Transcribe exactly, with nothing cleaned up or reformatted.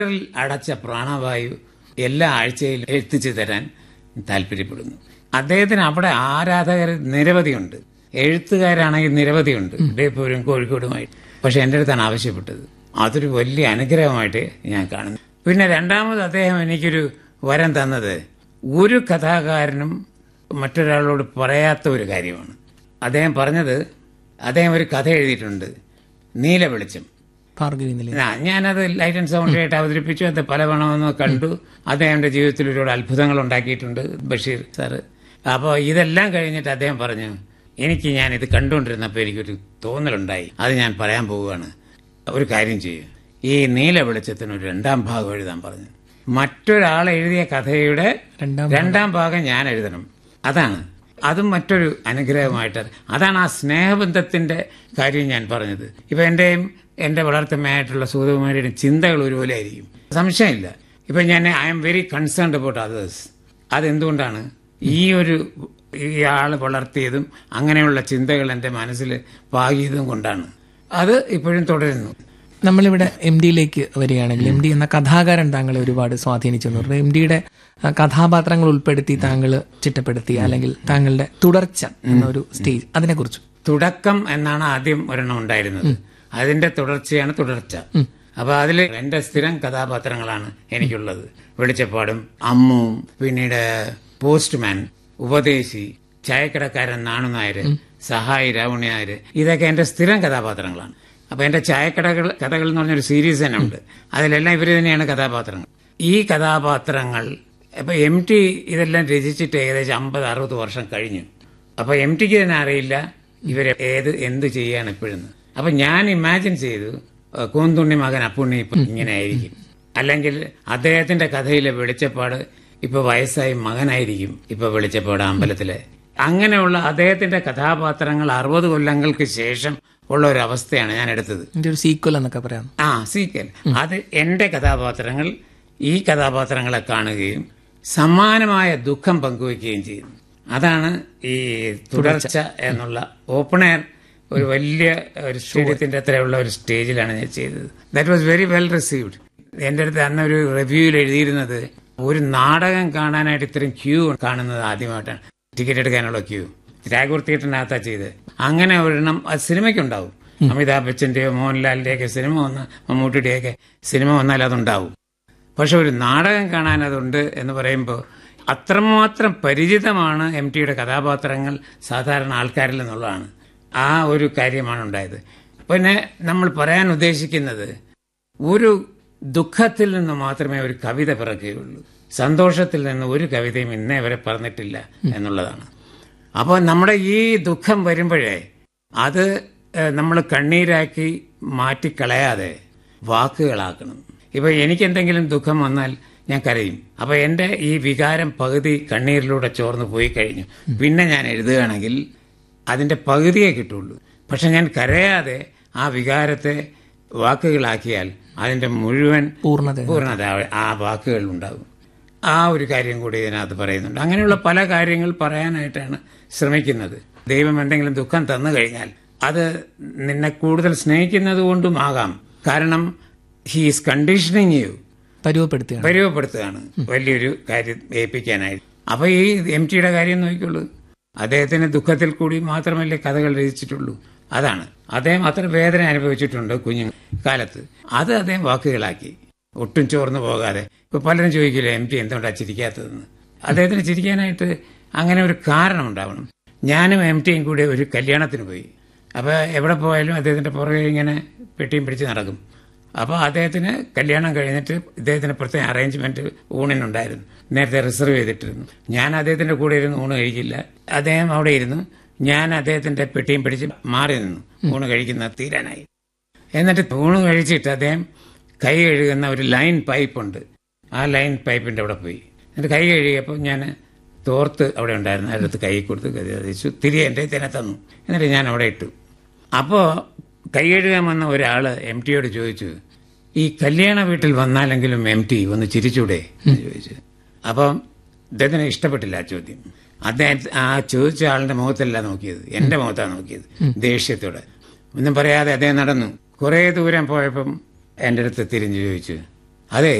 അടച്ച പ്രാണവായു എല്ലാ ആഴ്ചയിലും എത്തിച്ചു തരാൻ താല്പര്യപ്പെടുന്നു. അദ്ദേഹത്തിന് അവിടെ ആരാധകർ നിരവധിയുണ്ട്, എഴുത്തുകാരാണെങ്കിൽ നിരവധിയുണ്ട്, ഇതേപോലും കോഴിക്കോടുമായി. പക്ഷെ എൻ്റെ അടുത്താണ് ആവശ്യപ്പെട്ടത്. അതൊരു വലിയ അനുഗ്രഹമായിട്ട് ഞാൻ കാണുന്നു. പിന്നെ രണ്ടാമത് അദ്ദേഹം എനിക്കൊരു വരം തന്നത് ഒരു കഥാകാരനും മറ്റൊരാളോട് പറയാത്ത ഒരു കാര്യമാണ്. അദ്ദേഹം പറഞ്ഞത്, അദ്ദേഹം ഒരു കഥ എഴുതിയിട്ടുണ്ട്, നീല വെളിച്ചം. ഞാനത് ലൈറ്റ് ആൻഡ് സൗണ്ട് ആയിട്ട് അവതരിപ്പിച്ചു. അത് പല വണമെന്ന് കണ്ടു. അദ്ദേഹത്തിന്റെ ജീവിതത്തിൽ ഒരുപാട് അത്ഭുതങ്ങൾ ഉണ്ടാക്കിയിട്ടുണ്ട് ബഷീർ സാറ്. അപ്പോൾ ഇതെല്ലാം കഴിഞ്ഞിട്ട് അദ്ദേഹം പറഞ്ഞു, എനിക്ക് ഞാൻ ഇത് കണ്ടുകൊണ്ടിരുന്നപ്പോൾ എനിക്കൊരു തോന്നലുണ്ടായി, അത് ഞാൻ പറയാൻ പോവുകയാണ്. ഒരു കാര്യം ചെയ്യും, ഈ നീല വെളിച്ചത്തിന് ഒരു രണ്ടാം ഭാഗം എഴുതാൻ പറഞ്ഞു. മറ്റൊരാൾ എഴുതിയ കഥയുടെ രണ്ടാം ഭാഗം ഞാൻ എഴുതണം. അതാണ് അതും മറ്റൊരു അനുഗ്രഹമായിട്ട്. അതാണ് ആ സ്നേഹബന്ധത്തിന്റെ കാര്യം ഞാൻ പറഞ്ഞത്. ഇപ്പൊ എന്റെയും എന്റെ വളർത്തമ്മയായിട്ടുള്ള സൂതകുമാരിയുടെ ചിന്തകൾ ഒരുപോലെ ആയിരിക്കും, സംശയമില്ല. ഇപ്പൊ ഞാൻ I am very concerned about others. അതെന്തുകൊണ്ടാണ്? ഈ ഒരു ഇയാൾ വളർത്തിയതും അങ്ങനെയുള്ള ചിന്തകൾ എന്റെ മനസ്സിൽ പാകിയതും കൊണ്ടാണ്. അത് ഇപ്പോഴും തുടരുന്നു. നമ്മളിവിടെ എം ഡിയിലേക്ക് വരികയാണെങ്കിൽ, എം ഡി എന്ന കഥാകാരൻ താങ്കളെ ഒരുപാട് സ്വാധീനിച്ചു എന്ന് പറഞ്ഞു. എം ഡിയുടെ കഥാപാത്രങ്ങൾ ഉൾപ്പെടുത്തി താങ്കൾ ചിട്ടപ്പെടുത്തി, അല്ലെങ്കിൽ താങ്കളുടെ തുടർച്ച എന്നൊരു സ്റ്റേജ്, അതിനെക്കുറിച്ച്. തുടക്കം എന്നാണ് ആദ്യം ഒരെണ്ണം ഉണ്ടായിരുന്നത്, അതിന്റെ തുടർച്ചയാണ് തുടർച്ച. അപ്പൊ അതില് എന്റെ സ്ഥിരം കഥാപാത്രങ്ങളാണ് എനിക്കുള്ളത്. വെളിച്ചപ്പാടും അമ്മുവും, പിന്നീട് പോസ്റ്റ്മാൻ, ഉപദേശി, ചായക്കടക്കാരൻ നാണുനായര്, സഹായി രാവണിനായര്, ഇതൊക്കെ എന്റെ സ്ഥിരം കഥാപാത്രങ്ങളാണ്. അപ്പൊ എന്റെ ചായക്കടകൾ കഥകൾ എന്ന് പറഞ്ഞൊരു സീരീസ് തന്നെ ഉണ്ട്, അതിലെല്ലാം ഇവര് തന്നെയാണ് കഥാപാത്രങ്ങൾ. ഈ കഥാപാത്രങ്ങൾ ഇപ്പൊ എം ടി ഇതെല്ലാം രചിച്ചിട്ട് ഏകദേശം അമ്പത് അറുപത് വർഷം കഴിഞ്ഞു. അപ്പൊ എം ടിക്ക് തന്നെ അറിയില്ല ഇവരെ ഏത് എന്ത് ചെയ്യാണ് ഇപ്പോഴെന്ന്. അപ്പൊ ഞാൻ ഇമാജിൻ ചെയ്തു, കൂന്തുണ്ണി മകൻ അപ്പുണ്ണി ഇപ്പൊ ഇങ്ങനെ ആയിരിക്കും, അല്ലെങ്കിൽ അദ്ദേഹത്തിന്റെ കഥയിലെ വെളിച്ചപ്പാട് ഇപ്പൊ വയസ്സായി മകനായിരിക്കും ഇപ്പൊ വെളിച്ചപ്പാട് അമ്പലത്തിലെ. അങ്ങനെയുള്ള അദ്ദേഹത്തിന്റെ കഥാപാത്രങ്ങൾ അറുപത് കൊല്ലങ്ങൾക്ക് ശേഷം ഉള്ള ഒരു അവസ്ഥയാണ് ഞാൻ എടുത്തത്. സീക്വൽ എന്നൊക്കെ പറയാം. ആ സീക്വൽ. അത് എന്റെ കഥാപാത്രങ്ങൾ ഈ കഥാപാത്രങ്ങളെ കാണുകയും സമാനമായ ദുഃഖം പങ്കുവയ്ക്കുകയും ചെയ്യുന്നു. അതാണ് ഈ തുടർച്ച എന്നുള്ള ഓപ്പൺ എയർ ഒരു വലിയ ഒരു സ്റ്റേഡിയത്തിന്റെ അത്രയുള്ള ഒരു സ്റ്റേജിലാണ് ഞാൻ ചെയ്തത്. That was very well received. എന്റെ അടുത്ത് അന്ന് ഒരു റിവ്യൂവിൽ എഴുതിയിരുന്നത്, ഒരു നാടകം കാണാനായിട്ട് ഇത്രയും ക്യൂ കാണുന്നത് ആദ്യമായിട്ടാണ്, ടിക്കറ്റ് എടുക്കാനുള്ള ക്യൂ. ടാഗോർ തിയേറ്ററിനകത്താ ചെയ്ത്. അങ്ങനെ ഒരെണ്ണം അത് സിനിമയ്ക്കുണ്ടാവും. അമിതാഭ് ബച്ചന്റെയോ മോഹൻലാലിന്റെയൊക്കെ സിനിമ വന്ന്, മമ്മൂട്ടിയുടെയൊക്കെ സിനിമ വന്നാൽ അതുണ്ടാവും. പക്ഷെ ഒരു നാടകം കാണാൻ അതുണ്ട് എന്ന് പറയുമ്പോൾ അത്രമാത്രം പരിചിതമാണ് എം ടിയുടെ കഥാപാത്രങ്ങൾ സാധാരണ ആൾക്കാരിൽ നിന്നുള്ളതാണ്. ആ ഒരു കാര്യമാണ് ഉണ്ടായത്. പിന്നെ നമ്മൾ പറയാൻ ഉദ്ദേശിക്കുന്നത്, ഒരു ദുഃഖത്തിൽ നിന്ന് മാത്രമേ ഒരു കവിത പിറക്കുകയുള്ളൂ, സന്തോഷത്തിൽ നിന്ന് ഒരു കവിതയും ഇന്നേ വരെ പറഞ്ഞിട്ടില്ല എന്നുള്ളതാണ്. അപ്പോൾ നമ്മുടെ ഈ ദുഃഖം വരുമ്പോഴേ അത് നമ്മൾ കണ്ണീരാക്കി മാറ്റിക്കളയാതെ വാക്കുകളാക്കണം. ഇപ്പൊ എനിക്കെന്തെങ്കിലും ദുഃഖം വന്നാൽ ഞാൻ കരയും. അപ്പൊ എന്റെ ഈ വികാരം പകുതി കണ്ണീരിലൂടെ ചോർന്ന് പോയി കഴിഞ്ഞു. പിന്നെ ഞാൻ എഴുതുകയാണെങ്കിൽ അതിന്റെ പകുതിയേ കിട്ടുള്ളൂ. പക്ഷെ ഞാൻ കരയാതെ ആ വികാരത്തെ വാക്കുകളാക്കിയാൽ അതിന്റെ മുഴുവൻ പൂർണ്ണത പൂർണ്ണത ആ വാക്കുകളിൽ ഉണ്ടാകും. ആ ഒരു കാര്യം കൂടി ഇതിനകത്ത് പറയുന്നുണ്ട്. അങ്ങനെയുള്ള പല കാര്യങ്ങൾ പറയാനായിട്ടാണ് ശ്രമിക്കുന്നത്. ദൈവം എന്തെങ്കിലും ദുഃഖം തന്നു കഴിഞ്ഞാൽ അത് നിന്നെ കൂടുതൽ സ്നേഹിക്കുന്നത് കൊണ്ടും ആകാം. കാരണം ഹി ഈസ് കണ്ടീഷനിങ് യു, പരുവപ്പെടുത്തുകയാണ് പരുവപ്പെടുത്തുകയാണ് വലിയൊരു കാര്യം ഏൽപ്പിക്കാനായി. അപ്പൊ ഈ എം ടിയുടെ കാര്യം നോക്കിയുള്ളൂ, അദ്ദേഹത്തിന് ദുഃഖത്തിൽ കൂടി മാത്രമല്ലേ കഥകൾ രചിച്ചിട്ടുള്ളൂ. അതാണ് അദ്ദേഹം അത്ര വേദന അനുഭവിച്ചിട്ടുണ്ട് കുഞ്ഞു കാലത്ത്. അത് അദ്ദേഹം വാക്കുകളാക്കി, ഒട്ടും ചോർന്നു പോകാതെ. ഇപ്പൊ പലരും ചോദിക്കില്ലേ എം ടി എന്തുകൊണ്ടാണ് ചിരിക്കാത്തതെന്ന്. അദ്ദേഹത്തിന് ചിരിക്കാനായിട്ട് അങ്ങനെ ഒരു കാരണം ഉണ്ടാവണം. ഞാനും എം ടിയും കൂടി ഒരു കല്യാണത്തിന് പോയി. അപ്പൊ എവിടെ പോയാലും അദ്ദേഹത്തിന്റെ പുറകെ ഇങ്ങനെ പെട്ടിയും പിടിച്ച് നടക്കും. അപ്പോൾ അദ്ദേഹത്തിന് കല്യാണം കഴിഞ്ഞിട്ട് ഇദ്ദേഹത്തിന് പ്രത്യേക അറേഞ്ച്മെന്റ് ഊണിനുണ്ടായിരുന്നു, നേരത്തെ റിസർവ് ചെയ്തിട്ടിരുന്നു. ഞാൻ അദ്ദേഹത്തിന്റെ കൂടെ ഇരുന്ന് ഊണ് കഴിക്കില്ല, അദ്ദേഹം അവിടെ ഇരുന്നു. ഞാൻ അദ്ദേഹത്തിന്റെ പെട്ടിയും പിടിച്ച് മാറി നിന്നു ഊണ് കഴിക്കുന്ന തീരാനായി. എന്നിട്ട് ഊണ് കഴിച്ചിട്ട് അദ്ദേഹം കൈ കഴുകുന്ന ഒരു ലൈൻ പൈപ്പ് ഉണ്ട്, ആ ലൈൻ പൈപ്പിന്റെ അവിടെ പോയി. എന്നിട്ട് കൈ കഴുകിയപ്പോൾ ഞാൻ തോർത്ത് അവിടെ ഉണ്ടായിരുന്നു, അതിനകത്ത് കൈ കൊടുത്ത് കതിച്ചു തിരികെ എൻ്റെ തന്നെ തന്നു. എന്നിട്ട് ഞാൻ അവിടെ ഇട്ടു. അപ്പോൾ കൈ കഴുകാൻ വന്ന ഒരാള് എം ടിയോട് ചോദിച്ചു, ഈ കല്യാണ വീട്ടിൽ വന്നാലെങ്കിലും എം ടി ഒന്ന് ചിരിച്ചൂടെ എന്ന് ചോദിച്ചു. അപ്പം അദ്ദേഹത്തിന് ഇഷ്ടപ്പെട്ടില്ല ആ ചോദ്യം. അദ്ദേഹം ആ ചോദിച്ച ആളുടെ മുഖത്തല്ല നോക്കിയത്, എന്റെ മുഖത്താണ് നോക്കിയത്, ദേഷ്യത്തോടെ. ഒന്നും പറയാതെ അദ്ദേഹം നടന്നു. കുറെ ദൂരം പോയപ്പം എൻ്റെ അടുത്ത് തിരിഞ്ഞു ചോദിച്ചു, അതെ